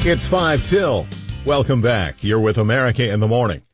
It's 5 till. Welcome back. You're with America in the Morning.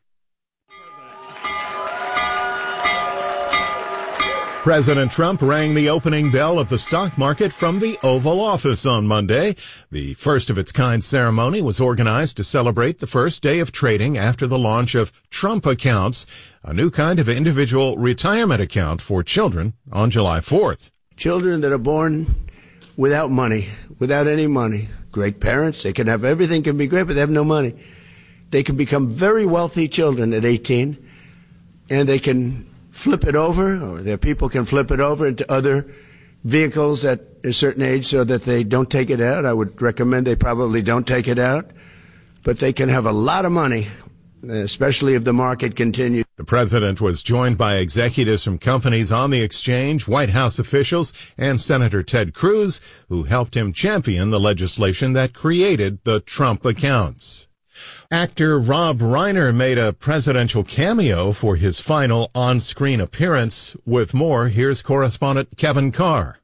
President Trump rang the opening bell of the stock market from the Oval Office on Monday. The first of its kind ceremony was organized to celebrate the first day of trading after the launch of Trump Accounts, a new kind of individual retirement account for children, on July 4th. Children that are born without money, without any money. Great parents, they can have everything, can be great, but they have no money. They can become very wealthy children at 18, and they can flip it over, or their people can flip it over into other vehicles at a certain age so that they don't take it out. I would recommend they probably don't take it out, but they can have a lot of money, especially if the market continues. The president was joined by executives from companies on the exchange, White House officials, and Senator Ted Cruz, who helped him champion the legislation that created the Trump accounts. Actor Rob Reiner made a presidential cameo for his final on-screen appearance. With more, here's correspondent Kevin Carr.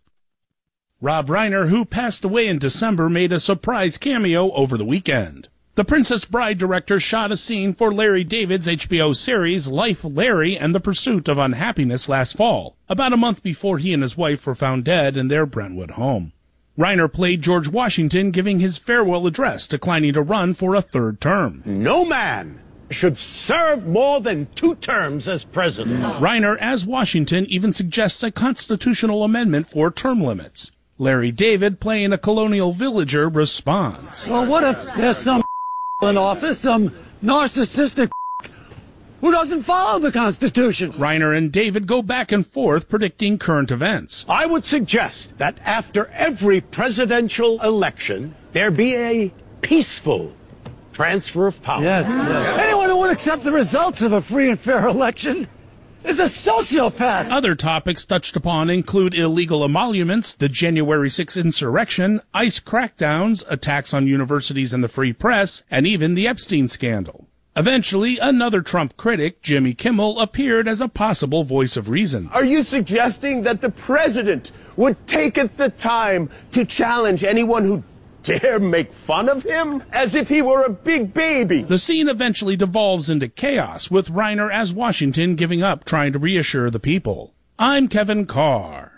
Rob Reiner, who passed away in December, made a surprise cameo over the weekend. The Princess Bride director shot a scene for Larry David's HBO series Life, Larry and the Pursuit of Unhappiness last fall, about a month before he and his wife were found dead in their Brentwood home. Reiner played George Washington giving his farewell address, declining to run for a third term. No man should serve more than 2 terms as president. Reiner, as Washington, even suggests a constitutional amendment for term limits. Larry David, playing a colonial villager, responds. Well, what if there's some in office, some narcissistic who doesn't follow the Constitution? Reiner and David go back and forth predicting current events. I would suggest that after every presidential election, there be a peaceful transfer of power. Yes. Anyone who would accept the results of a free and fair election is a sociopath. Other topics touched upon include illegal emoluments, the January 6th insurrection, ICE crackdowns, attacks on universities and the free press, and even the Epstein scandal. Eventually, another Trump critic, Jimmy Kimmel, appeared as a possible voice of reason. Are you suggesting that the president would taketh the time to challenge anyone who dare make fun of him as if he were a big baby? The scene eventually devolves into chaos, with Reiner as Washington giving up trying to reassure the people. I'm Kevin Carr.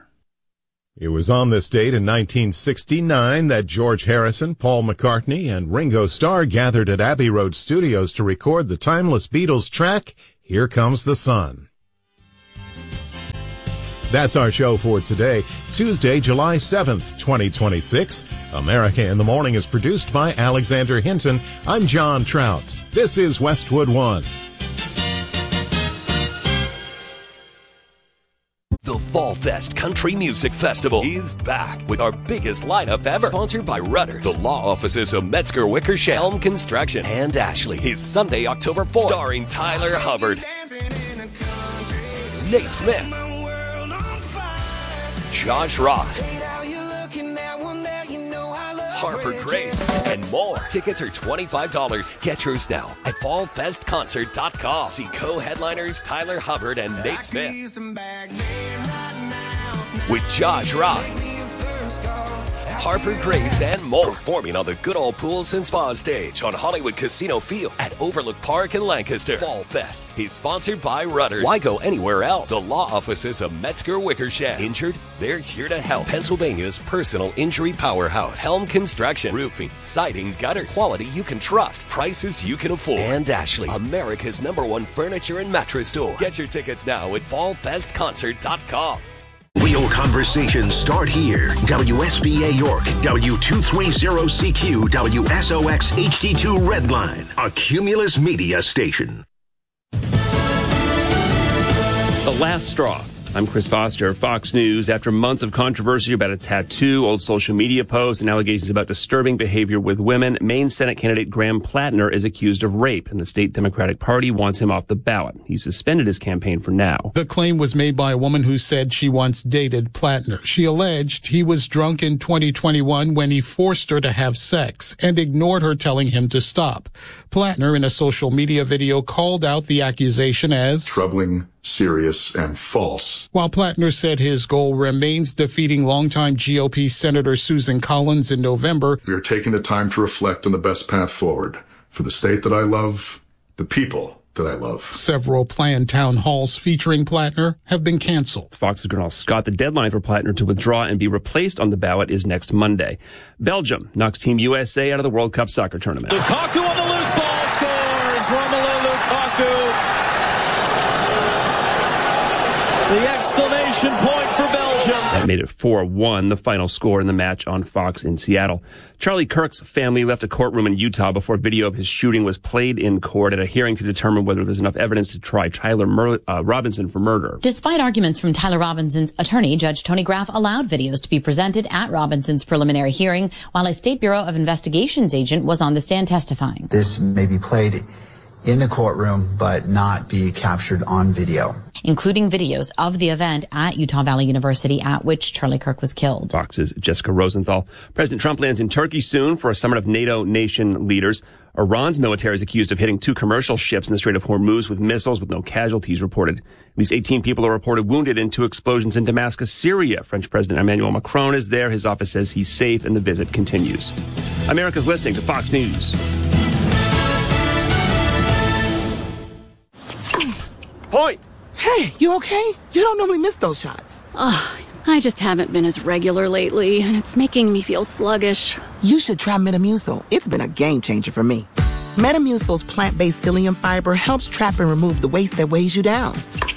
It was on this date in 1969 that George Harrison, Paul McCartney, and Ringo Starr gathered at Abbey Road Studios to record the timeless Beatles track, Here Comes the Sun. That's our show for today, Tuesday, July 7th, 2026. America in the Morning is produced by Alexander Hinton. I'm John Trout. This is Westwood One. The Fall Fest Country Music Festival is back with our biggest lineup ever. Sponsored by Rudders, the law offices of Metzger Wickersham, Helm Construction, and Ashley. Is Sunday, October 4th. Starring Tyler Hubbard, Nate Smith, Josh Ross, Harper Grace, and more. Tickets are $25. Get yours now at fallfestconcert.com. See co-headliners Tyler Hubbard and Nate Smith with Josh Ross, Harper Grace, and more. Performing on the Good Old Pools and Spa stage on Hollywood Casino Field at Overlook Park in Lancaster. Fall Fest is sponsored by Rudders. Why go anywhere else? The law offices of Metzger Wickersham. Injured? They're here to help. Pennsylvania's personal injury powerhouse. Helm Construction. Roofing, siding, gutters. Quality you can trust. Prices you can afford. And Ashley, America's #1 furniture and mattress store. Get your tickets now at fallfestconcert.com. Real conversations start here. WSBA York, W230CQ, WSOX HD2 Redline, a Cumulus Media station. The last straw. I'm Chris Foster, Fox News. After months of controversy about a tattoo, old social media posts, and allegations about disturbing behavior with women, Maine Senate candidate Graham Plattner is accused of rape, and the state Democratic Party wants him off the ballot. He suspended his campaign for now. The claim was made by a woman who said she once dated Plattner. She alleged he was drunk in 2021 when he forced her to have sex and ignored her telling him to stop. Plattner, in a social media video, called out the accusation as troubling serious and false. While Plattner said his goal remains defeating longtime GOP Senator Susan Collins in November, we are taking the time to reflect on the best path forward for the state that I love, the people that I love. Several planned town halls featuring Plattner have been canceled. Fox's Gernal Scott, the deadline for Plattner to withdraw and be replaced on the ballot is next Monday. Belgium knocks Team USA out of the World Cup soccer tournament. Lukaku on the loose ball scores. Romelu Lukaku. The exclamation point for Belgium. That made it 4-1, the final score in the match on Fox in Seattle. Charlie Kirk's family left a courtroom in Utah before video of his shooting was played in court at a hearing to determine whether there's enough evidence to try Tyler Robinson for murder. Despite arguments from Tyler Robinson's attorney, Judge Tony Graff allowed videos to be presented at Robinson's preliminary hearing while a State Bureau of Investigations agent was on the stand testifying. This may be played in the courtroom, but not be captured on video, including videos of the event at Utah Valley University at which Charlie Kirk was killed. Fox's Jessica Rosenthal. President Trump lands in Turkey soon for a summit of NATO nation leaders. Iran's military is accused of hitting 2 commercial ships in the Strait of Hormuz with missiles with no casualties reported. At least 18 people are reported wounded in 2 explosions in Damascus, Syria. French President Emmanuel Macron is there. His office says he's safe and the visit continues. America's listening to Fox News. Point. Hey, you okay? You don't normally miss those shots. I just haven't been as regular lately, and it's making me feel sluggish. You should try Metamucil. It's been a game changer for me. Metamucil's plant-based psyllium fiber helps trap and remove the waste that weighs you down.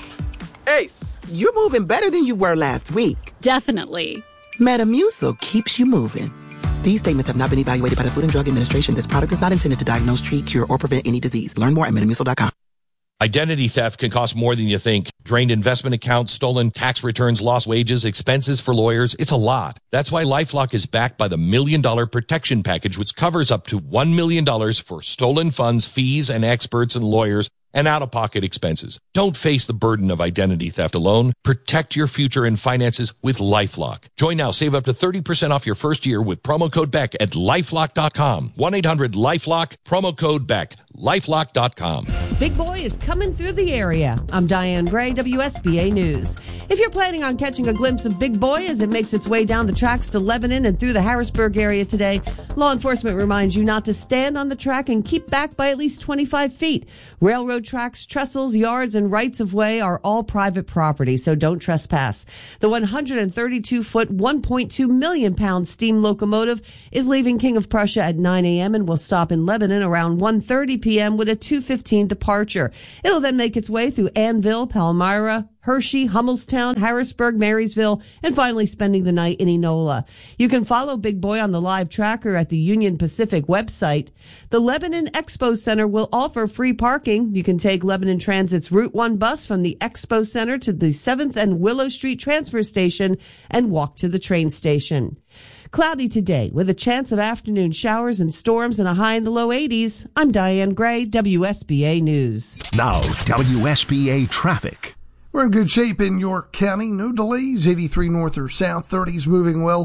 Ace, you're moving better than you were last week. Definitely. Metamucil keeps you moving. These statements have not been evaluated by the Food and Drug Administration. This product is not intended to diagnose, treat, cure, or prevent any disease. Learn more at Metamucil.com. Identity theft can cost more than you think. Drained investment accounts, stolen tax returns, lost wages, expenses for lawyers. It's a lot. That's why LifeLock is backed by the $1 Million Protection Package, which covers up to $1 million for stolen funds, fees, and experts and lawyers, and out-of-pocket expenses. Don't face the burden of identity theft alone. Protect your future and finances with LifeLock. Join now. Save up to 30% off your first year with promo code BECK at LifeLock.com. 1-800-LifeLock, promo code BECK. LifeLock.com. Big Boy is coming through the area. I'm Diane Gray, WSBA News. If you're planning on catching a glimpse of Big Boy as it makes its way down the tracks to Lebanon and through the Harrisburg area today, law enforcement reminds you not to stand on the track and keep back by at least 25 feet. Railroad tracks, trestles, yards, and rights-of-way are all private property, so don't trespass. The 132-foot, 1.2 million pound steam locomotive is leaving King of Prussia at 9 a.m. and will stop in Lebanon around 1:30 p.m. with a 2:15 departure. It'll then make its way through Annville, Palmyra, Hershey, Hummelstown, Harrisburg, Marysville, and finally spending the night in Enola. You can follow Big Boy on the live tracker at the Union Pacific website. The Lebanon Expo Center will offer free parking. You can take Lebanon Transit's Route 1 bus from the Expo Center to the 7th and Willow Street transfer station and walk to the train station. Cloudy today with a chance of afternoon showers and storms and a high in the low 80s. I'm Diane Gray, WSBA News. Now, WSBA traffic. We're in good shape in York County. No delays. 83 north or south. 30s moving well.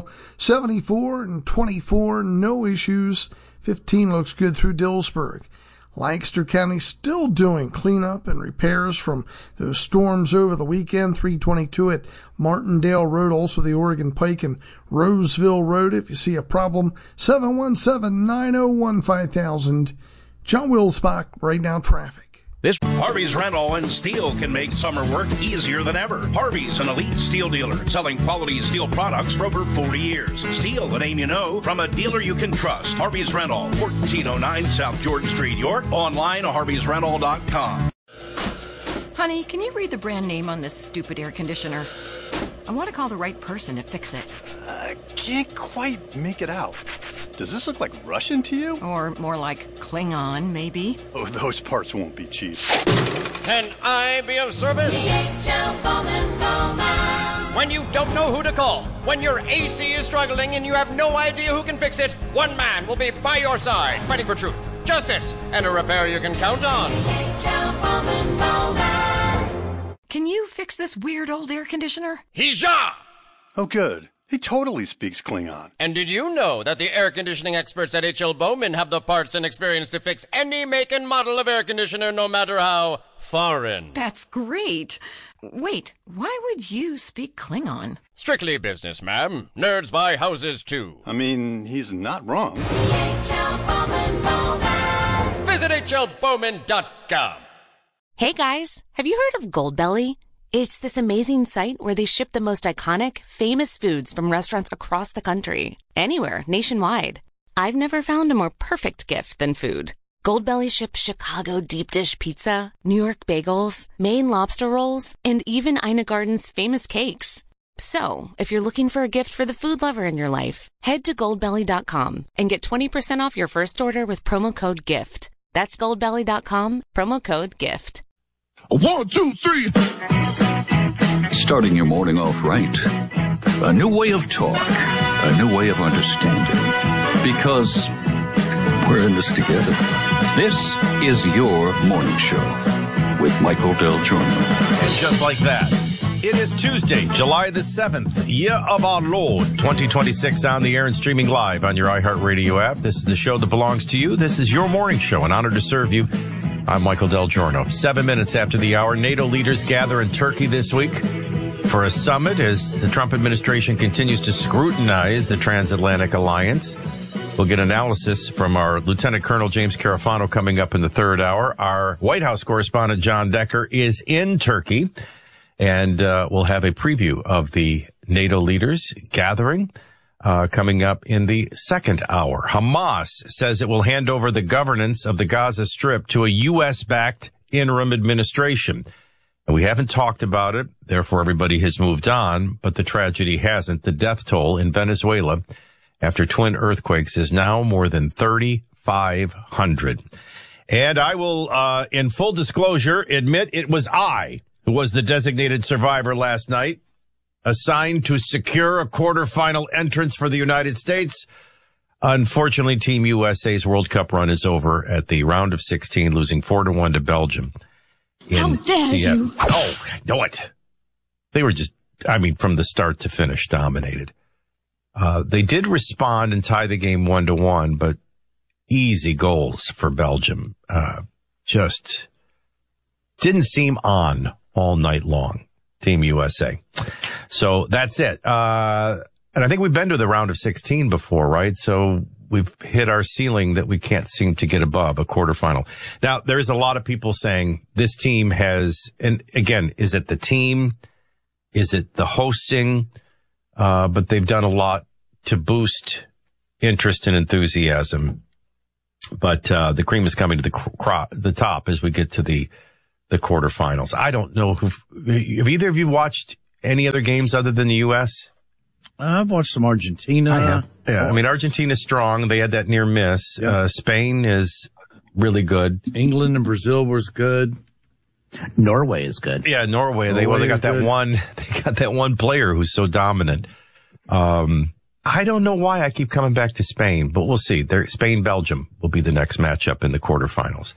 74 and 24. No issues. 15 looks good through Dillsburg. Lancaster County still doing cleanup and repairs from those storms over the weekend. 322 at Martindale Road, also the Oregon Pike and Roseville Road. If you see a problem, 717-901-5000. John Wilsbach, Right Now Traffic. Harvey's Rental and Steel can make summer work easier than ever. Harvey's an elite steel dealer selling quality steel products for over 40 years. Steel, a name you know, from a dealer you can trust. Harvey's Rental, 1409 South George Street, York. Online, harveysrental.com. Honey, can you read the brand name on this stupid air conditioner? I want to call the right person to fix it. I can't quite make it out. Does this look like Russian to you? Or more like Klingon, maybe? Oh, those parts won't be cheap. Can I be of service? DHL Bowman. When you don't know who to call, when your AC is struggling and you have no idea who can fix it, one man will be by your side, fighting for truth, justice, and a repair you can count on. DHL Bowman. Can you fix this weird old air conditioner? Hija! Oh, good. He totally speaks Klingon. And did you know that the air conditioning experts at H.L. Bowman have the parts and experience to fix any make and model of air conditioner, no matter how foreign? That's great. Wait, why would you speak Klingon? Strictly business, ma'am. Nerds buy houses, too. I mean, he's not wrong. Visit hlbowman.com. Hey guys, have you heard of Goldbelly? It's this amazing site where they ship the most iconic, famous foods from restaurants across the country. Anywhere, nationwide. I've never found a more perfect gift than food. Goldbelly ships Chicago deep dish pizza, New York bagels, Maine lobster rolls, and even Ina Garden's famous cakes. So, if you're looking for a gift for the food lover in your life, head to goldbelly.com and get 20% off your first order with promo code GIFT. That's goldbelly.com, promo code GIFT. 1, 2, 3. Starting your morning off right. A new way of talk. A new way of understanding. Because we're in this together. This is your morning show with Michael Del Giorno. And just like that, it is Tuesday, July the 7th, year of our Lord, 2026, on the air and streaming live on your iHeartRadio app. This is the show that belongs to you. This is your morning show. An honor to serve you. I'm Michael Del Giorno. 7 minutes after the hour, NATO leaders gather in Turkey this week for a summit as the Trump administration continues to scrutinize the transatlantic alliance. We'll get analysis from our Lieutenant Colonel James Carafano coming up in the third hour. Our White House correspondent John Decker is in Turkey, and we'll have a preview of the NATO leaders gathering coming up in the second hour. Hamas says it will hand over the governance of the Gaza Strip to a U.S.-backed interim administration. And we haven't talked about it, therefore everybody has moved on, but the tragedy hasn't. The death toll in Venezuela after twin earthquakes is now more than 3,500. And I will, in full disclosure, admit it was I who was the designated survivor last night, assigned to secure a quarterfinal entrance for the United States. Unfortunately, Team USA's World Cup run is over at the round of 16, losing 4-1 to Belgium. How dare you? Oh, I know it. They were just, from the start to finish, dominated. They did respond and tie the game 1-1, but easy goals for Belgium. Just didn't seem on all night long. Team USA. So that's it. And I think we've been to the round of 16 before, right? So we've hit our ceiling that we can't seem to get above, a quarterfinal. Now, there's a lot of people saying this team has, and again, is it the team? Is it the hosting? But they've done a lot to boost interest and enthusiasm. But the cream is coming to the top as we get to the quarterfinals. I don't know have either of you watched any other games other than the U.S.? I've watched some Argentina. I have. Yeah, Argentina's strong. They had that near miss. Yeah. Spain is really good. England and Brazil was good. Norway is good. Yeah, Norway. They got that one. They got that one player who's so dominant. I don't know why I keep coming back to Spain, but we'll see. Spain-Belgium will be the next matchup in the quarterfinals.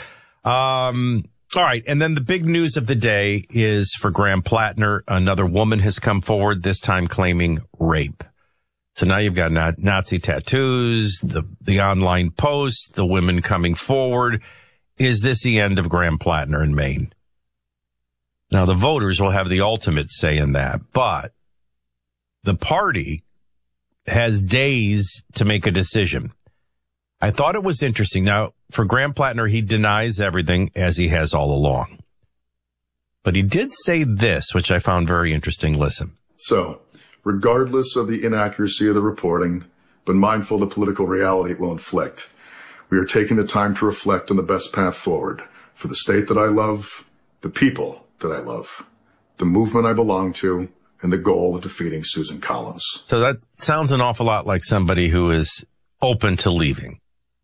All right, and then the big news of the day is for Graham Plattner. Another woman has come forward, this time claiming rape. So now you've got Nazi tattoos, the online posts, the women coming forward. Is this the end of Graham Plattner in Maine? Now, the voters will have the ultimate say in that, but the party has days to make a decision. I thought it was interesting. Now, for Graham Plattner, he denies everything as he has all along. But he did say this, which I found very interesting. Listen. So, regardless of the inaccuracy of the reporting, but mindful of the political reality it will inflict, we are taking the time to reflect on the best path forward for the state that I love, the people that I love, the movement I belong to, and the goal of defeating Susan Collins. So that sounds an awful lot like somebody who is open to leaving,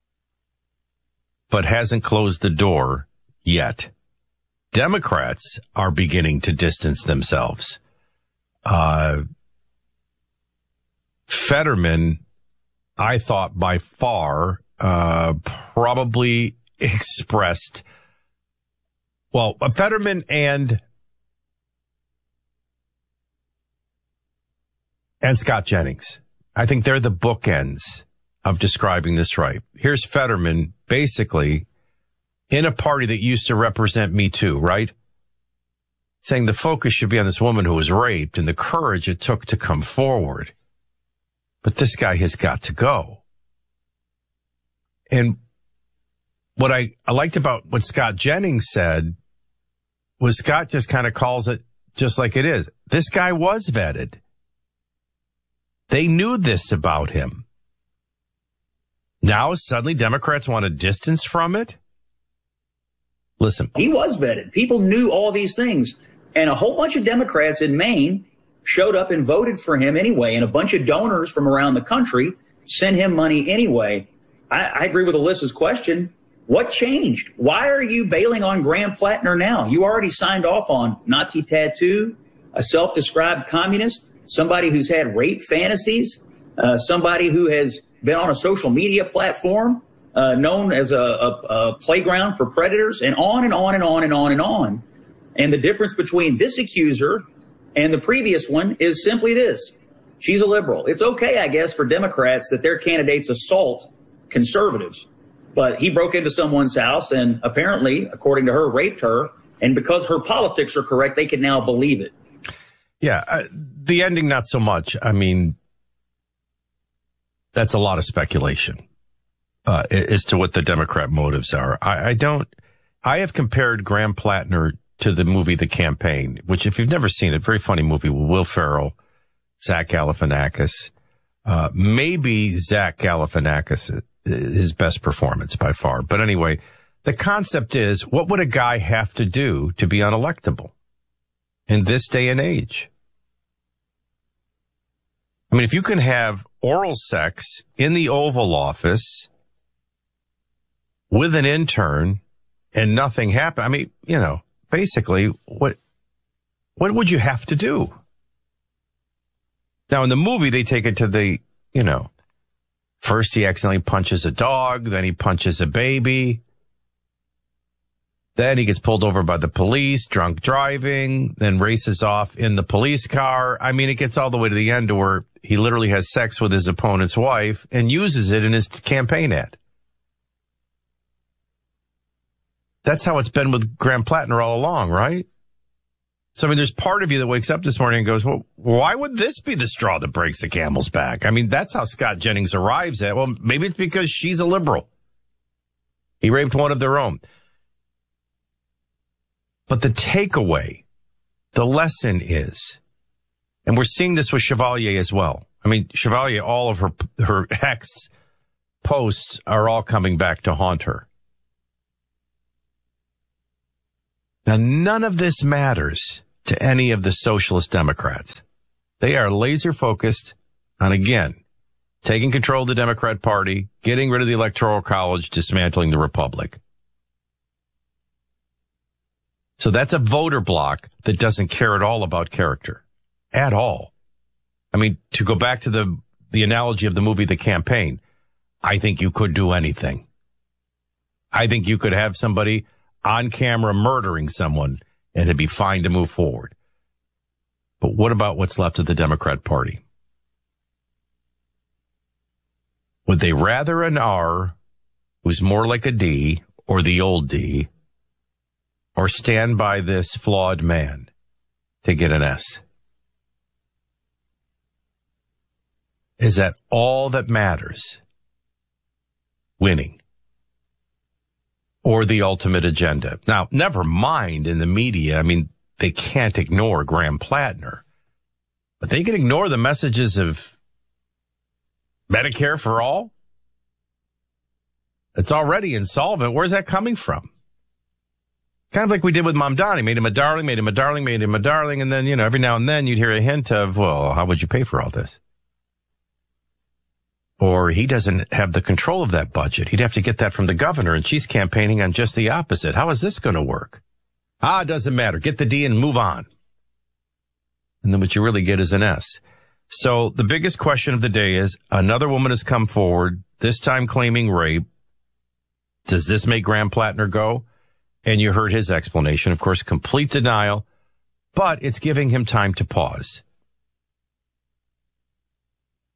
but hasn't closed the door yet. Democrats are beginning to distance themselves. Fetterman, I thought by far, probably expressed, Fetterman and and Scott Jennings. I think they're the bookends of describing this right. Here's Fetterman basically in a party that used to represent Me Too, right? Saying the focus should be on this woman who was raped and the courage it took to come forward. But this guy has got to go. And what I liked about what Scott Jennings said was Scott just kind of calls it just like it is. This guy was vetted. They knew this about him. Now suddenly Democrats want a distance from it? Listen. He was vetted. People knew all these things. And a whole bunch of Democrats in Maine showed up and voted for him anyway. And a bunch of donors from around the country sent him money anyway. I agree with Alyssa's question. What changed? Why are you bailing on Graham Plattner now? You already signed off on Nazi tattoo, a self-described communist, somebody who's had rape fantasies, somebody who has been on a social media platform known as a playground for predators, and on and on and on and on and on. And the difference between this accuser and the previous one is simply this. She's a liberal. It's okay, I guess, for Democrats that their candidates assault conservatives. But he broke into someone's house and apparently, according to her, raped her. And because her politics are correct, they can now believe it. Yeah, the ending, not so much. I mean, that's a lot of speculation as to what the Democrat motives are. I have compared Graham Plattner to the movie The Campaign, which if you've never seen it, very funny movie with Will Ferrell, Zach Galifianakis. Maybe Zach Galifianakis, his best performance by far. But anyway, the concept is, what would a guy have to do to be unelectable in this day and age? I mean, if you can have oral sex in the Oval Office with an intern and nothing happened, I mean, you know, basically, what would you have to do? Now, in the movie, they take it to the, you know, first he accidentally punches a dog, then he punches a baby. Then he gets pulled over by the police, drunk driving, then races off in the police car. I mean, it gets all the way to the end to where he literally has sex with his opponent's wife and uses it in his campaign ad. That's how it's been with Graham Plattner all along, right? So, I mean, there's part of you that wakes up this morning and goes, well, why would this be the straw that breaks the camel's back? I mean, that's how Scott Jennings arrives at, well, maybe it's because she's a liberal. He raped one of their own. But the takeaway, the lesson is, and we're seeing this with Chevalier as well. I mean, Chevalier, all of her ex posts are all coming back to haunt her. Now, none of this matters to any of the socialist Democrats. They are laser focused on, again, taking control of the Democrat Party, getting rid of the Electoral College, dismantling the Republic. So that's a voter bloc that doesn't care at all about character. At all. I mean, to go back to the analogy of the movie The Campaign, I think you could do anything. I think you could have somebody on camera murdering someone and it'd be fine to move forward. But what about what's left of the Democrat Party? Would they rather an R who's more like a D or the old D, or stand by this flawed man to get an S? Is that all that matters? Winning. Or the ultimate agenda. Now, never mind in the media. I mean, they can't ignore Graham Plattner. But they can ignore the messages of Medicare for all. It's already insolvent. Where's that coming from? Kind of like we did with Mamdani. Made him a darling, made him a darling, made him a darling. And then, you know, every now and then you'd hear a hint of, well, how would you pay for all this? Or he doesn't have the control of that budget. He'd have to get that from the governor, and she's campaigning on just the opposite. How is this going to work? It doesn't matter. Get the D and move on. And then what you really get is an S. So the biggest question of the day is, another woman has come forward, this time claiming rape. Does this make Graham Plattner go? And you heard his explanation. Of course, complete denial, but it's giving him time to pause.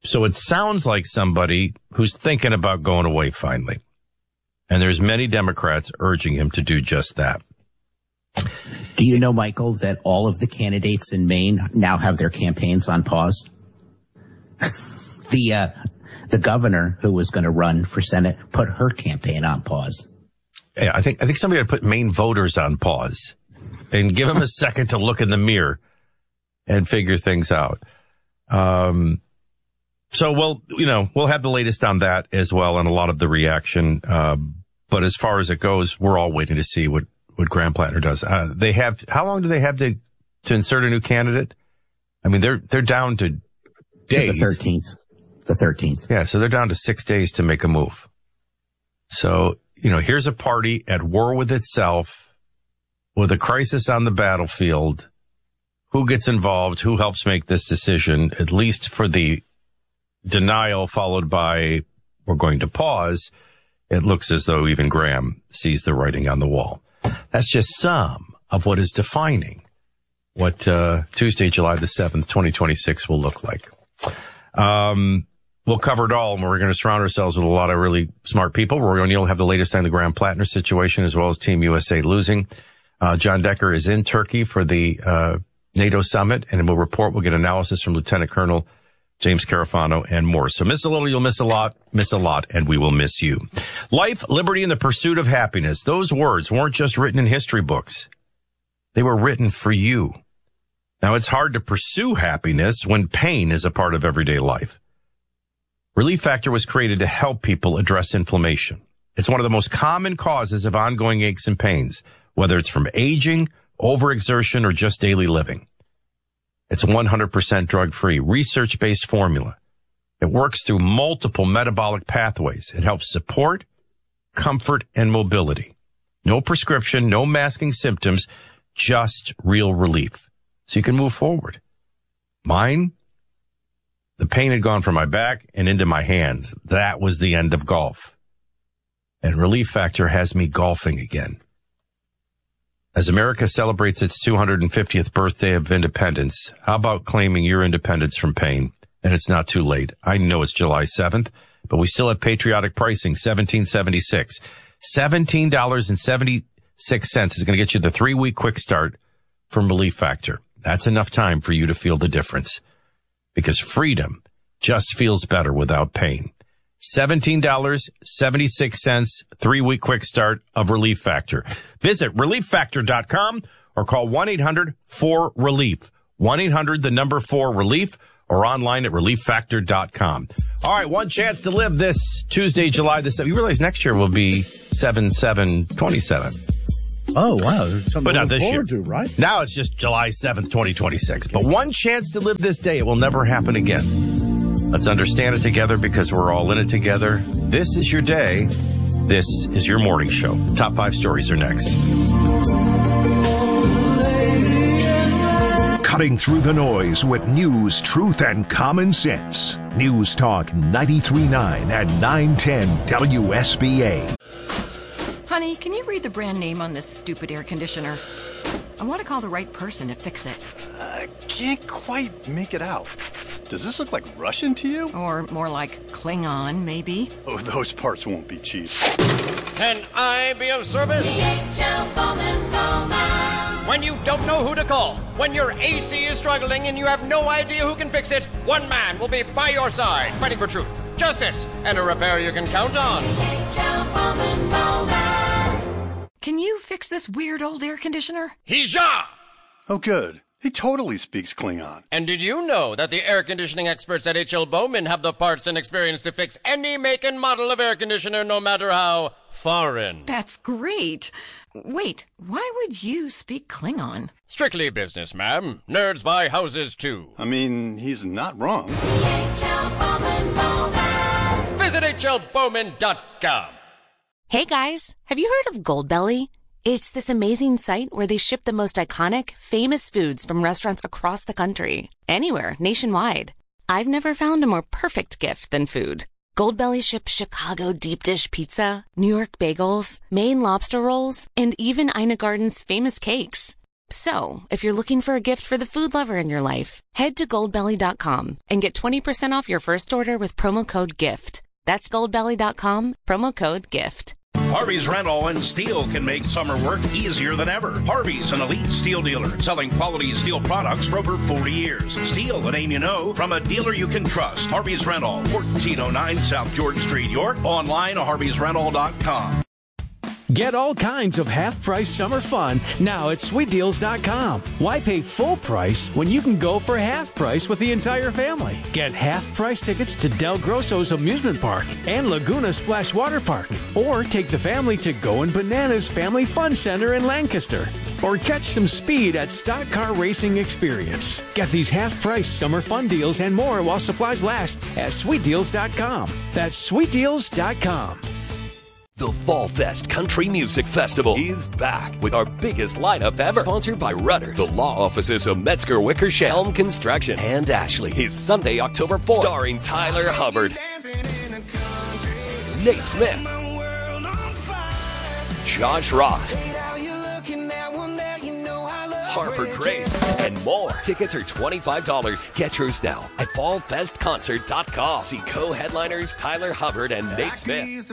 So it sounds like somebody who's thinking about going away finally. And there's many Democrats urging him to do just that. Do you know, Michael, that all of the candidates in Maine now have their campaigns on pause? The governor who was going to run for Senate put her campaign on pause. Yeah, I think somebody ought to put Maine voters on pause and give them a second to look in the mirror and figure things out. So we'll have the latest on that as well and a lot of the reaction. But as far as it goes, we're all waiting to see what Graham Plattner does. How long do they have to insert a new candidate? I mean, they're down to days. To the 13th. Yeah. So they're down to 6 days to make a move. So, here's a party at war with itself with a crisis on the battlefield. Who gets involved? Who helps make this decision? At least for the denial followed by we're going to pause. It looks as though even Graham sees the writing on the wall. That's just some of what is defining what Tuesday, July the 7th, 2026 will look like. We'll cover it all, and we're going to surround ourselves with a lot of really smart people. Rory O'Neill will have the latest on the Graham Plattner situation, as well as Team USA losing. John Decker is in Turkey for the NATO summit, and we'll report. We'll get analysis from Lieutenant Colonel James Carafano and more. So miss a little, you'll miss a lot, and we will miss you. Life, liberty, and the pursuit of happiness. Those words weren't just written in history books. They were written for you. Now, it's hard to pursue happiness when pain is a part of everyday life. Relief Factor was created to help people address inflammation. It's one of the most common causes of ongoing aches and pains, whether it's from aging, overexertion, or just daily living. It's 100% drug-free, research-based formula. It works through multiple metabolic pathways. It helps support, comfort, and mobility. No prescription, no masking symptoms, just real relief. So you can move forward. Mine, the pain had gone from my back and into my hands. That was the end of golf. And Relief Factor has me golfing again. As America celebrates its 250th birthday of independence, how about claiming your independence from pain? And it's not too late. I know it's July 7th, but we still have patriotic pricing, $17.76. $17.76 is going to get you the 3-week quick start from Relief Factor. That's enough time for you to feel the difference, because freedom just feels better without pain. $17.76, 3-week quick start of Relief Factor. Visit ReliefFactor.com or call 1-800-4RELIEF. 1-800-4RELIEF or online at ReliefFactor.com. All right, one chance to live this Tuesday, July the 7th. You realize next year will be 7/7/27. Oh, wow. There's something but to not look this forward year. to, right? Now it's just July 7th, 2026. But one chance to live this day. It will never happen again. Let's understand it together because we're all in it together. This is your day. This is your morning show. Top 5 stories are next. Cutting through the noise with news, truth, and common sense. News Talk 93.9 and 910 WSBA. Honey, can you read the brand name on this stupid air conditioner? I want to call the right person to fix it. I can't quite make it out. Does this look like Russian to you? Or more like Klingon, maybe? Oh, those parts won't be cheap. Can I be of service? When you don't know who to call, when your AC is struggling and you have no idea who can fix it, one man will be by your side, fighting for truth, justice, and a repair you can count on. Can you fix this weird old air conditioner? Hija! Oh, good. He totally speaks Klingon. And did you know that the air conditioning experts at H.L. Bowman have the parts and experience to fix any make and model of air conditioner, no matter how foreign? That's great. Wait, why would you speak Klingon? Strictly business, ma'am. Nerds buy houses, too. I mean, he's not wrong. Visit hlbowman.com. Hey guys, have you heard of Goldbelly? It's this amazing site where they ship the most iconic, famous foods from restaurants across the country. Anywhere, nationwide. I've never found a more perfect gift than food. Goldbelly ships Chicago deep dish pizza, New York bagels, Maine lobster rolls, and even Ina Garden's famous cakes. So, if you're looking for a gift for the food lover in your life, head to goldbelly.com and get 20% off your first order with promo code GIFT. That's goldbelly.com, promo code GIFT. Harvey's Rental and Steel can make summer work easier than ever. Harvey's an elite steel dealer selling quality steel products for over 40 years. Steel, a name you know, from a dealer you can trust. Harvey's Rental, 1409 South George Street, York. Online at harveysrental.com. Get all kinds of half-price summer fun now at SweetDeals.com. Why pay full price when you can go for half price with the entire family? Get half-price tickets to Del Grosso's Amusement Park and Laguna Splash Water Park. Or take the family to Goin' Bananas Family Fun Center in Lancaster. Or catch some speed at Stock Car Racing Experience. Get these half-price summer fun deals and more while supplies last at SweetDeals.com. That's SweetDeals.com. The Fall Fest Country Music Festival is back with our biggest lineup ever. Sponsored by Rudders, the law offices of Metzger Wickersham, Helm Construction, and Ashley. Is Sunday, October 4th. Starring Tyler Hubbard, Nate Smith, Josh Ross, Harper Grace, and more. Tickets are $25. Get yours now at fallfestconcert.com. See co-headliners Tyler Hubbard and Nate Smith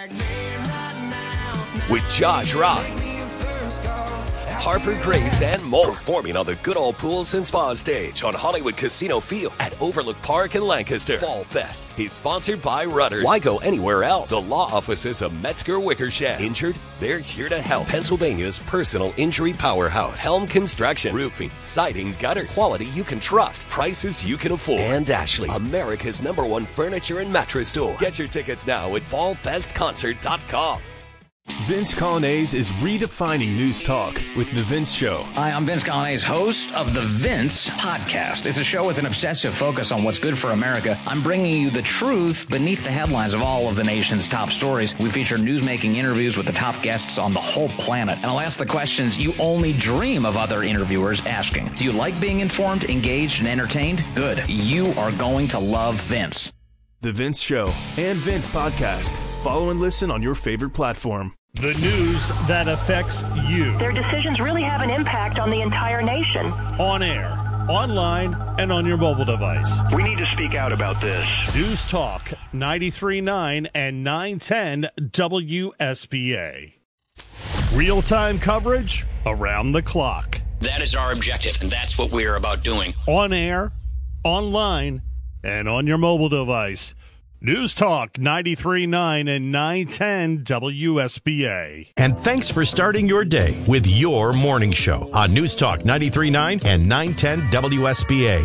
with Josh Ross, Harper Grace, and more. Performing on the Good Old Pools and Spa stage on Hollywood Casino Field at Overlook Park in Lancaster. Fall Fest is sponsored by Rudders. Why go anywhere else? The law offices of Metzger Wickersham. Injured? They're here to help. Pennsylvania's personal injury powerhouse. Helm Construction. Roofing, siding, gutters. Quality you can trust. Prices you can afford. And Ashley, America's #1 furniture and mattress store. Get your tickets now at fallfestconcert.com. Vince Colonnese is redefining news talk with The Vince Show. Hi, I'm Vince Colonnese, host of The Vince Podcast. It's a show with an obsessive focus on what's good for America. I'm bringing you the truth beneath the headlines of all of the nation's top stories. We feature newsmaking interviews with the top guests on the whole planet. And I'll ask the questions you only dream of other interviewers asking. Do you like being informed, engaged, and entertained? Good. You are going to love Vince. The Vince Show and Vince Podcast. Follow and listen on your favorite platform. The news that affects you. Their decisions really have an impact on the entire nation. On air, online, and on your mobile device. We need to speak out about this. News Talk 93.9 and 910 WSBA. Real-time coverage around the clock. That is our objective, and that's what we are about doing. On air, online, and on your mobile device. News Talk 93.9 and 910 WSBA. And thanks for starting your day with your morning show on News Talk 93.9 and 910 WSBA.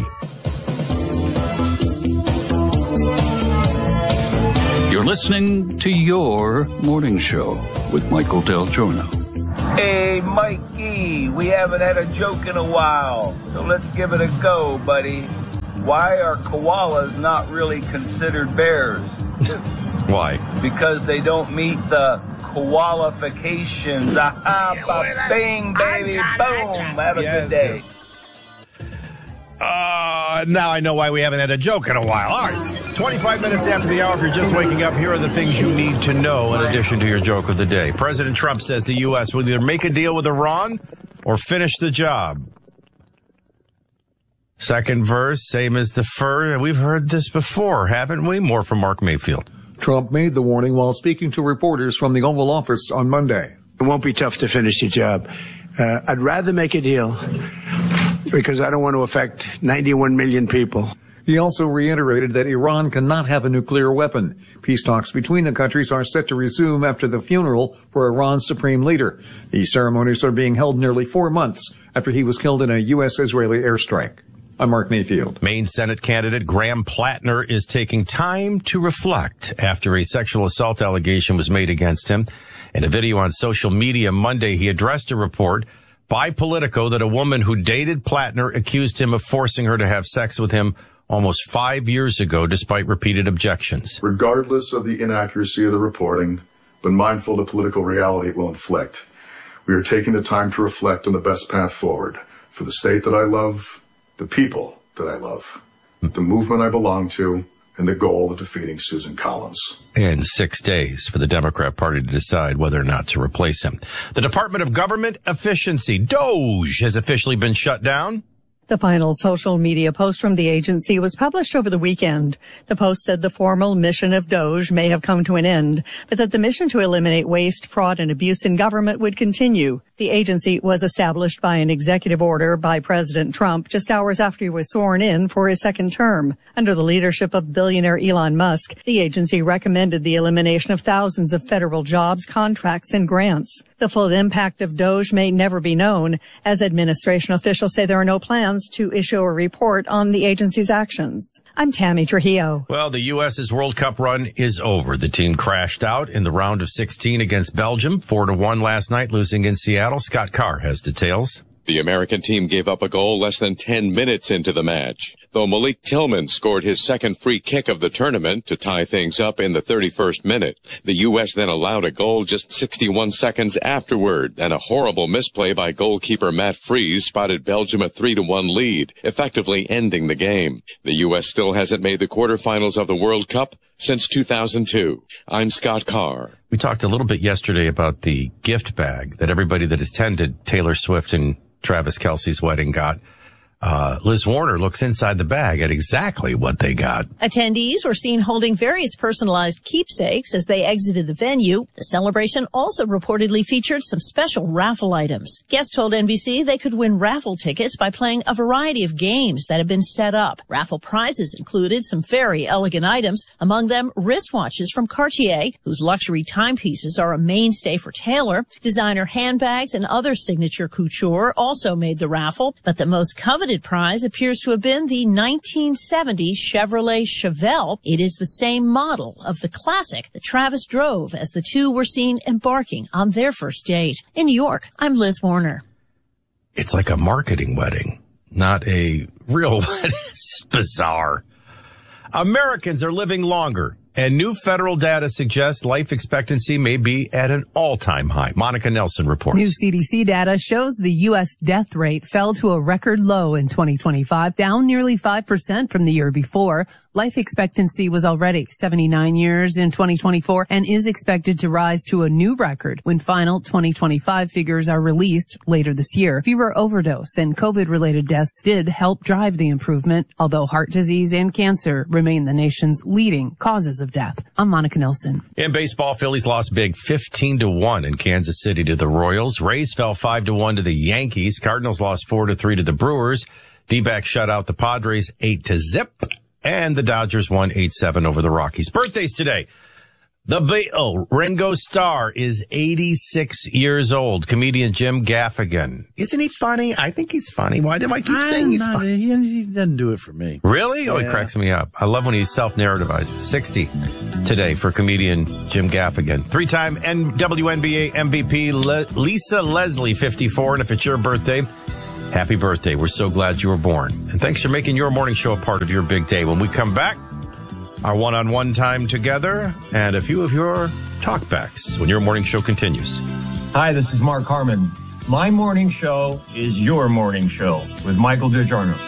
You're listening to your morning show with Michael Del Giorno. Hey, Mikey, we haven't had a joke in a while, so let's give it a go, buddy. Why are koalas not really considered bears? Why? Because they don't meet the qualifications. Aha, bing, baby, boom. Have a good day. Now I know why we haven't had a joke in a while. All right. 25 minutes after the hour, if you're just waking up, here are the things you need to know in addition to your joke of the day. President Trump says the U.S. will either make a deal with Iran or finish the job. Second verse, same as the first. We've heard this before, haven't we? More from Mark Mayfield. Trump made the warning while speaking to reporters from the Oval Office on Monday. It won't be tough to finish the job. I'd rather make a deal because I don't want to affect 91 million people. He also reiterated that Iran cannot have a nuclear weapon. Peace talks between the countries are set to resume after the funeral for Iran's supreme leader. The ceremonies are being held nearly 4 months after he was killed in a U.S.-Israeli airstrike. I'm Mark Mayfield. Maine Senate candidate Graham Plattner is taking time to reflect after a sexual assault allegation was made against him. In a video on social media Monday, he addressed a report by Politico that a woman who dated Plattner accused him of forcing her to have sex with him almost 5 years ago, despite repeated objections. Regardless of the inaccuracy of the reporting, but mindful of the political reality it will inflict, we are taking the time to reflect on the best path forward for the state that I love, the people that I love, the movement I belong to, and the goal of defeating Susan Collins. And 6 days for the Democrat Party to decide whether or not to replace him. The Department of Government Efficiency, DOGE, has officially been shut down. The final social media post from the agency was published over the weekend. The post said the formal mission of DOGE may have come to an end, but that the mission to eliminate waste, fraud, and abuse in government would continue. The agency was established by an executive order by President Trump just hours after he was sworn in for his second term. Under the leadership of billionaire Elon Musk, the agency recommended the elimination of thousands of federal jobs, contracts, and grants. The full impact of DOGE may never be known, as administration officials say there are no plans to issue a report on the agency's actions. I'm Tammy Trujillo. Well, the U.S.'s World Cup run is over. The team crashed out in the round of 16 against Belgium, 4-1 last night, losing in Seattle. Scott Carr has details. The American team gave up a goal less than 10 minutes into the match, though Malik Tillman scored his second free kick of the tournament to tie things up in the 31st minute. The U.S. then allowed a goal just 61 seconds afterward, and a horrible misplay by goalkeeper Matt Freese spotted Belgium a 3-1 lead, effectively ending the game. The U.S. still hasn't made the quarterfinals of the World Cup since 2002. I'm Scott Carr. We talked a little bit yesterday about the gift bag that everybody that attended Taylor Swift and Travis Kelce's wedding got. Liz Warner looks inside the bag at exactly what they got. Attendees were seen holding various personalized keepsakes as they exited the venue. The celebration also reportedly featured some special raffle items. Guests told NBC they could win raffle tickets by playing a variety of games that have been set up. Raffle prizes included some very elegant items, among them wristwatches from Cartier, whose luxury timepieces are a mainstay for Taylor. Designer handbags and other signature couture also made the raffle, but the most coveted prize appears to have been the 1970 Chevrolet Chevelle. It is the same model of the classic that Travis drove as the two were seen embarking on their first date. In New York, I'm Liz Warner. It's like a marketing wedding, not a real wedding. It's bizarre. Americans are living longer, and new federal data suggests life expectancy may be at an all-time high. Monica Nelson reports. New CDC data shows the U.S. death rate fell to a record low in 2025, down nearly 5% from the year before. Life expectancy was already 79 years in 2024 and is expected to rise to a new record when final 2025 figures are released later this year. Fewer overdose and COVID-related deaths did help drive the improvement, although heart disease and cancer remain the nation's leading causes of death. I'm Monica Nelson. In baseball, Phillies lost big 15-1 in Kansas City to the Royals. Rays fell 5-1 to the Yankees. Cardinals lost 4-3 to the Brewers. D-backs shut out the Padres 8-0. And the Dodgers won 8-7 over the Rockies. Birthdays today. Ringo Starr is 86 years old. Comedian Jim Gaffigan. Isn't he funny? I think he's funny. Why do I keep saying he's funny? He doesn't do it for me. Really? Yeah. Oh, he cracks me up. I love when he self-narrativizes. 60 today for comedian Jim Gaffigan. Three-time WNBA MVP Lisa Leslie, 54. And if it's your birthday, happy birthday. We're so glad you were born. And thanks for making your morning show a part of your big day. When we come back, our one-on-one time together and a few of your talkbacks when your morning show continues. Hi, this is Mark Harmon. My morning show is your morning show with Michael DeGiorno.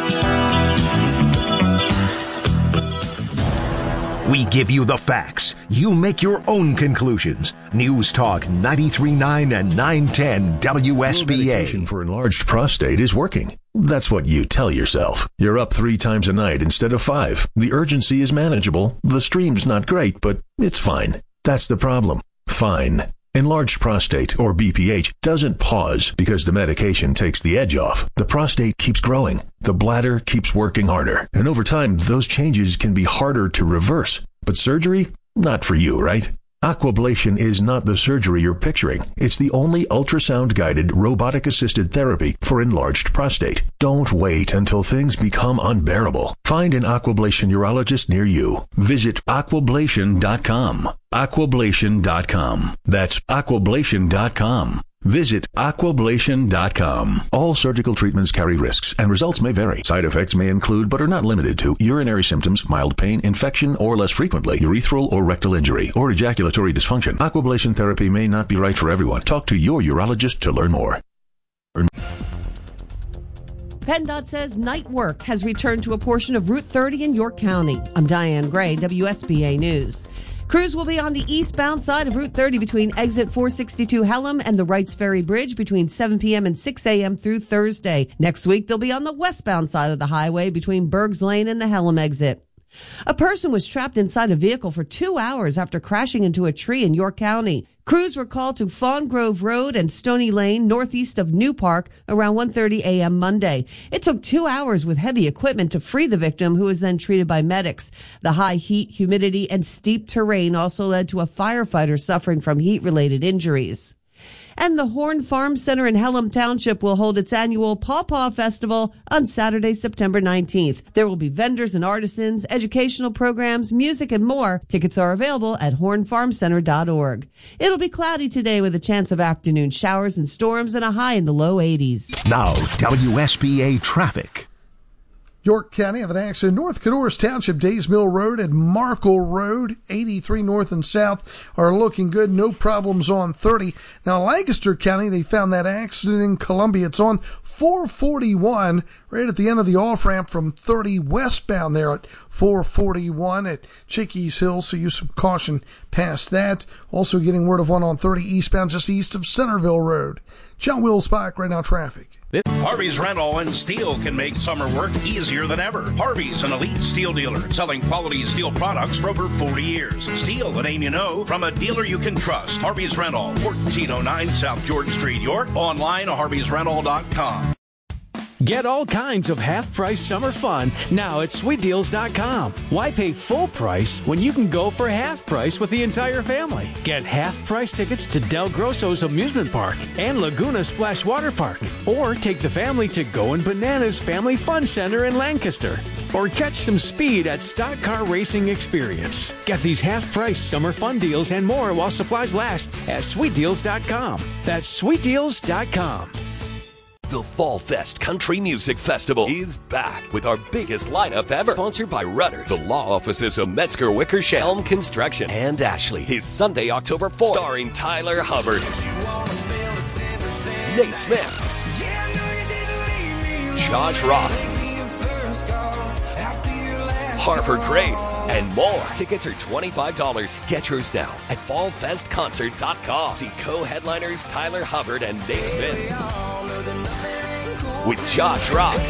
We give you the facts. You make your own conclusions. News Talk 93.9 and 910 WSBA. Medication for enlarged prostate is working. That's what you tell yourself. You're up 3 times a night instead of 5. The urgency is manageable. The stream's not great, but it's fine. That's the problem. Fine. Enlarged prostate, or BPH, doesn't pause because the medication takes the edge off. The prostate keeps growing. The bladder keeps working harder. And over time, those changes can be harder to reverse. But surgery? Not for you, right? Aquablation is not the surgery you're picturing. It's the only ultrasound-guided, robotic-assisted therapy for enlarged prostate. Don't wait until things become unbearable. Find an Aquablation urologist near you. Visit aquablation.com. Aquablation.com. That's aquablation.com. Visit aquablation.com. All surgical treatments carry risks, and results may vary. Side effects may include, but are not limited to, urinary symptoms, mild pain, infection, or less frequently, urethral or rectal injury, or ejaculatory dysfunction. Aquablation therapy may not be right for everyone. Talk to your urologist to learn more. PennDOT says night work has returned to a portion of Route 30 in York County. I'm Diane Gray, WSBA News. Crews will be on the eastbound side of Route 30 between exit 462 Hellam and the Wrights Ferry Bridge between 7 p.m. and 6 a.m. through Thursday. Next week, they'll be on the westbound side of the highway between Bergs Lane and the Hellam exit. A person was trapped inside a vehicle for 2 hours after crashing into a tree in York County. Crews were called to Fawn Grove Road and Stony Lane, northeast of New Park, around 1:30 a.m. Monday. It took 2 hours with heavy equipment to free the victim, who was then treated by medics. The high heat, humidity, and steep terrain also led to a firefighter suffering from heat-related injuries. And the Horn Farm Center in Hellam Township will hold its annual Paw Paw Festival on Saturday, September 19th. There will be vendors and artisans, educational programs, music, and more. Tickets are available at hornfarmcenter.org. It'll be cloudy today with a chance of afternoon showers and storms and a high in the low 80s. Now, WSBA traffic. York County have an accident. North Cadorus Township, Days Mill Road and Markle Road, 83 north and south, are looking good. No problems on 30. Now, Lancaster County, they found that accident in Columbia. It's on 441, right at the end of the off-ramp from 30 westbound there at 441 at Chickies Hill, so use some caution past that. Also getting word of one on 30 eastbound just east of Centerville Road. John Wills-Pike, right now traffic. Harvey's Rental and Steel can make summer work easier than ever. Harvey's, an elite steel dealer, selling quality steel products for over 40 years. Steel, a name you know, from a dealer you can trust. Harvey's Rental, 1409 South George Street, York. Online at harveysrental.com. Get all kinds of half-price summer fun now at sweetdeals.com. Why pay full price when you can go for half price with the entire family? Get half-price tickets to Del Grosso's Amusement Park and Laguna Splash Water Park. Or take the family to Goin' Bananas Family Fun Center in Lancaster. Or catch some speed at Stock Car Racing Experience. Get these half-price summer fun deals and more while supplies last at sweetdeals.com. That's sweetdeals.com. The Fall Fest Country Music Festival is back with our biggest lineup ever. Sponsored by Rudders, the law offices of Metzger Wickersham, Helm Construction, and Ashley. Is Sunday, October 4th. Starring Tyler Hubbard, Nate Smith, Josh Ross, Harper Grace, and more. Tickets are $25. Get yours now at fallfestconcert.com. See co-headliners Tyler Hubbard and Nate Smith with Josh Ross,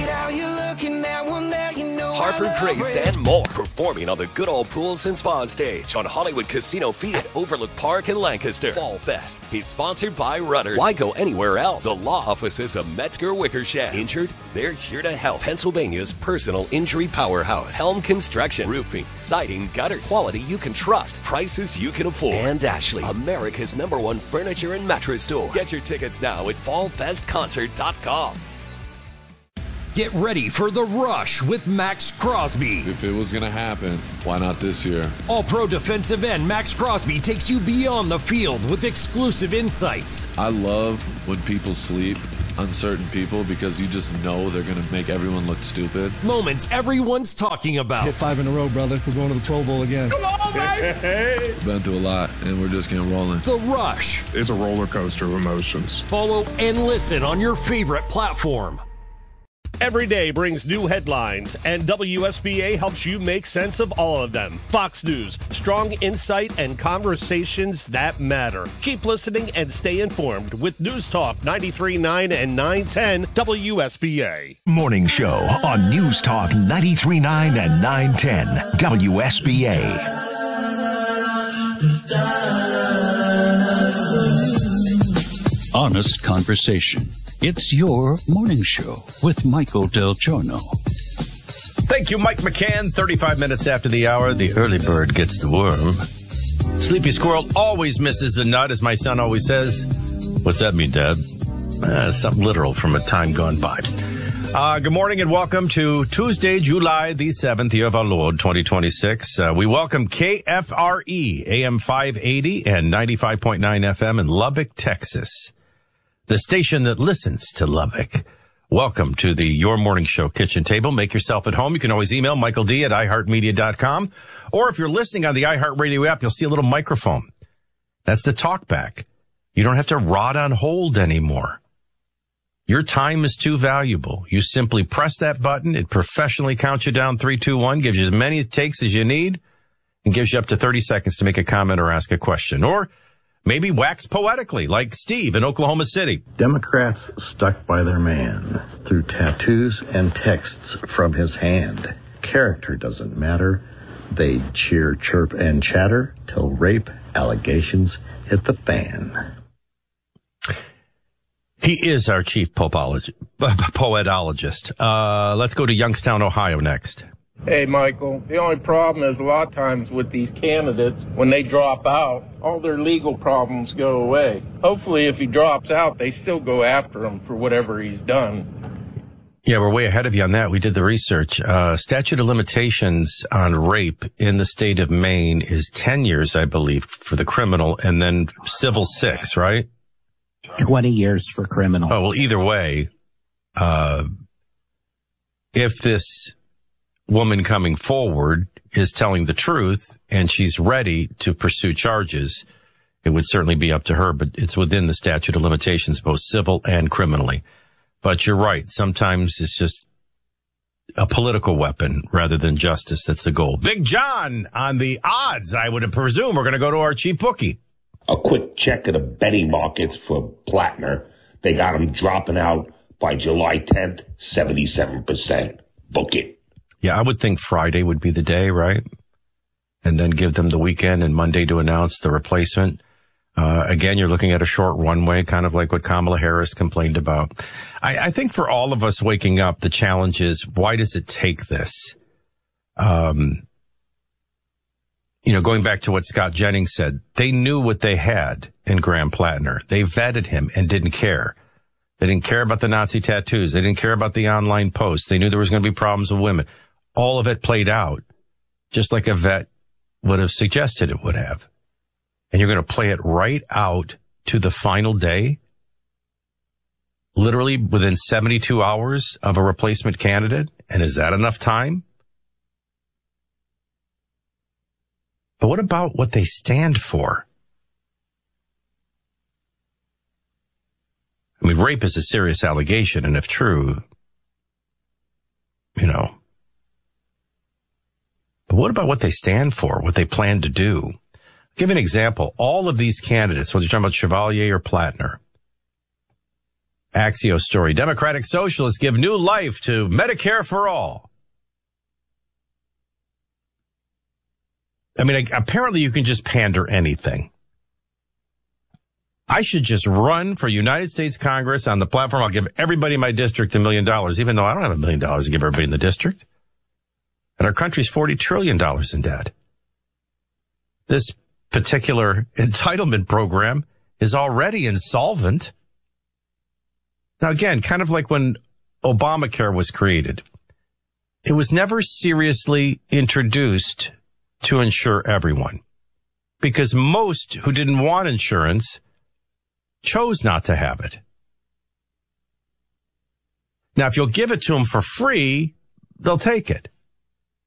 Harper Grace, and more. Performing on the Good Old Pools and Spa stage on Hollywood Casino Field at Overlook Park in Lancaster. Fall Fest is sponsored by Rudders. Why go anywhere else? The law offices of Metzger Wickersham. Injured? They're here to help. Pennsylvania's personal injury powerhouse. Helm Construction. Roofing, siding, gutters. Quality you can trust. Prices you can afford. And Ashley, America's #1 furniture and mattress store. Get your tickets now at fallfestconcert.com. Get ready for the rush with Max Crosby. If it was going to happen, why not this year? All-pro defensive end Max Crosby takes you beyond the field with exclusive insights. I love when people sleep on certain people because you just know they're going to make everyone look stupid. Moments everyone's talking about. Hit 5 in a row, brother. We're going to the Pro Bowl again. Come on, baby! Been through a lot, and we're just getting rolling. The Rush. It's a roller coaster of emotions. Follow and listen on your favorite platform. Every day brings new headlines, and WSBA helps you make sense of all of them. Fox News, strong insight and conversations that matter. Keep listening and stay informed with News Talk 93.9 and 910 WSBA. Morning Show on News Talk 93.9 and 910 WSBA. Honest conversation. It's your morning show with Michael Del Giorno. Thank you, Mike McCann. 35 minutes after the hour, the early bird gets the worm. Sleepy squirrel always misses the nut, as my son always says. What's that mean, Dad? Something literal from a time gone by. Good morning and welcome to Tuesday, July the 7th, year of our Lord, 2026. We welcome KFRE, AM 580 and 95.9 FM in Lubbock, Texas. The station that listens to Lubbock. Welcome to the Your Morning Show kitchen table. Make yourself at home. You can always email Michael D at iHeartMedia.com. Or if you're listening on the iHeartRadio app, you'll see a little microphone. That's the talkback. You don't have to rot on hold anymore. Your time is too valuable. You simply press that button. It professionally counts you down 3, 2, 1, gives you as many takes as you need, and gives you up to 30 seconds to make a comment or ask a question. Or maybe wax poetically, like Steve in Oklahoma City. Democrats stuck by their man through tattoos and texts from his hand. Character doesn't matter. They cheer, chirp, and chatter till rape allegations hit the fan. He is our chief poetologist. Let's go to Youngstown, Ohio next. Hey, Michael, the only problem is a lot of times with these candidates, when they drop out, all their legal problems go away. Hopefully, if he drops out, they still go after him for whatever he's done. Yeah, we're way ahead of you on that. We did the research. Statute of limitations on rape in the state of Maine is 10 years, I believe, for the criminal, and then civil 6, right? 20 years for criminal. Oh, well, either way, if this woman coming forward is telling the truth and she's ready to pursue charges, it would certainly be up to her, but it's within the statute of limitations, both civil and criminally. But you're right. Sometimes it's just a political weapon rather than justice that's the goal. Big John on the odds, I would presume. We're going to go to our chief bookie. A quick check of the betting markets for Plattner. They got him dropping out by July 10th, 77%. Book it. Yeah, I would think Friday would be the day, right? And then give them the weekend and Monday to announce the replacement. Again, you're looking at a short runway, kind of like what Kamala Harris complained about. I think for all of us waking up, the challenge is, why does it take this? Going back to what Scott Jennings said, they knew what they had in Graham Plattner. They vetted him and didn't care. They didn't care about the Nazi tattoos. They didn't care about the online posts. They knew there was going to be problems with women. All of it played out just like a vet would have suggested it would have. And you're going to play it right out to the final day, literally within 72 hours of a replacement candidate. And is that enough time? But what about what they stand for? I mean, rape is a serious allegation, and if true, But what about what they stand for, what they plan to do? I'll give you an example. All of these candidates, whether you're talking about Chevalier or Plattner, Axios story, Democratic Socialists give new life to Medicare for all. I mean, apparently you can just pander anything. I should just run for United States Congress on the platform. I'll give everybody in my district $1 million, even though I don't have $1 million to give everybody in the district. And our country's $40 trillion in debt. This particular entitlement program is already insolvent. Now, again, kind of like when Obamacare was created, it was never seriously introduced to insure everyone, because most who didn't want insurance chose not to have it. Now, if you'll give it to them for free, they'll take it.